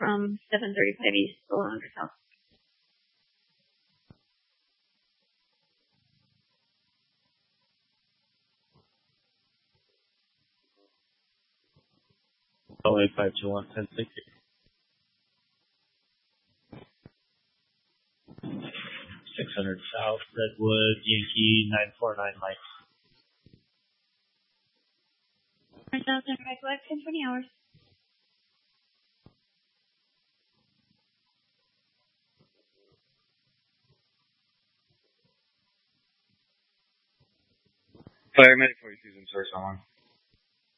from 735 East to 100 South. Only 521, 1060. 600 South, Redwood, Yankee, 949 Mike. South and Redwood, 1020 hours. Fire medic for your Susan source on.